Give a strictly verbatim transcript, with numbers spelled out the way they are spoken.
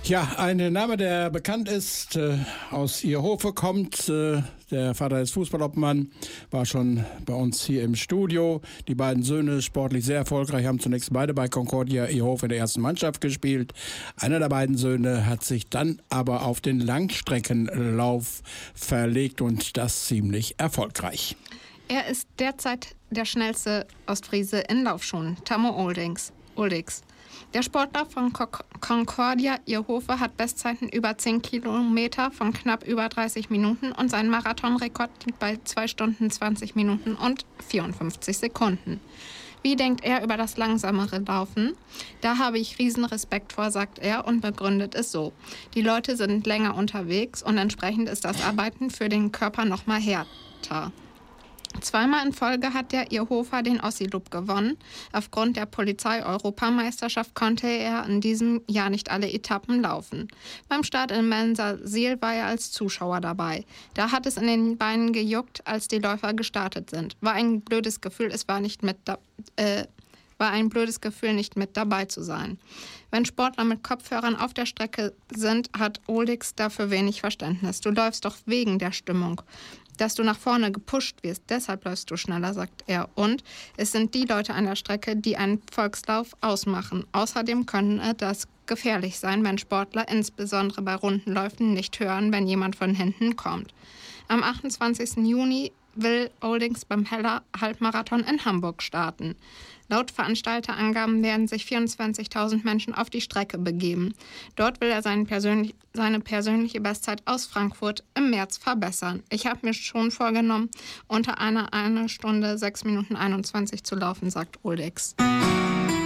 Ja, ein Name, der bekannt ist, äh, aus Ierhofe kommt. Äh, der Vater ist Fußballobmann, war schon bei uns hier im Studio. Die beiden Söhne sportlich sehr erfolgreich, haben zunächst beide bei Concordia Ierhofe in der ersten Mannschaft gespielt. Einer der beiden Söhne hat sich dann aber auf den Langstreckenlauf verlegt und das ziemlich erfolgreich. Er ist derzeit der schnellste Ostfriese in Laufschuhen, Tammo Uldings. Uldix. Der Sportler von Concordia Ierhofe hat Bestzeiten über zehn Kilometer von knapp über dreißig Minuten und sein Marathonrekord liegt bei zwei Stunden zwanzig Minuten und vierundfünfzig Sekunden. Wie denkt er über das langsamere Laufen? Da habe ich riesen Respekt vor, sagt er und begründet es so. Die Leute sind länger unterwegs und entsprechend ist das Arbeiten für den Körper noch mal härter. Zweimal in Folge hat der Ierhofer den Ossi-Loop gewonnen. Aufgrund der Polizei-Europameisterschaft konnte er in diesem Jahr nicht alle Etappen laufen. Beim Start in Mensasil war er als Zuschauer dabei. Da hat es in den Beinen gejuckt, als die Läufer gestartet sind. War ein blödes Gefühl, es war nicht mit da- äh, war ein blödes Gefühl, nicht mit dabei zu sein. Wenn Sportler mit Kopfhörern auf der Strecke sind, hat Uldix dafür wenig Verständnis. Du läufst doch wegen der Stimmung, dass du nach vorne gepusht wirst, deshalb läufst du schneller, sagt er. Und es sind die Leute an der Strecke, die einen Volkslauf ausmachen. Außerdem könnte das gefährlich sein, wenn Sportler, insbesondere bei Rundenläufen, nicht hören, wenn jemand von hinten kommt. Am achtundzwanzigsten Juni will Uldings beim Heller Halbmarathon in Hamburg starten. Laut Veranstalterangaben werden sich vierundzwanzigtausend Menschen auf die Strecke begeben. Dort will er seine, persönlich, seine persönliche Bestzeit aus Frankfurt im März verbessern. Ich habe mir schon vorgenommen, unter einer eine Stunde sechs Minuten einundzwanzig zu laufen, sagt Uldix.